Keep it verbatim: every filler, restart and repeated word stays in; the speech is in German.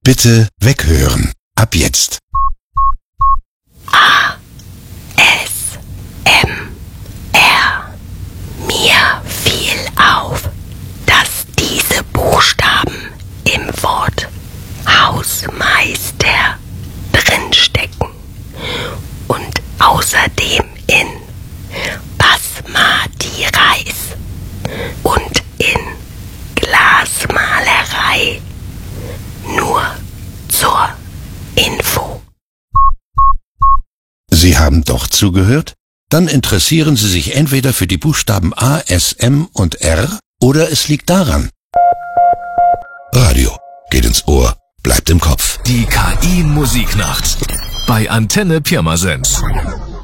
Bitte weghören. Ab jetzt. A. S. M. R. Mir fiel auf, dass diese Buchstaben im Wort Hausmeister drinstecken und außerdem in Basmati Reis und in Glasmalerei. Nur zur Info. Sie haben doch zugehört? Dann interessieren Sie sich entweder für die Buchstaben A, S, M und R oder es liegt daran. Radio geht ins Ohr, bleibt im Kopf. Die K I-Musiknacht bei Antenne Pirmasens.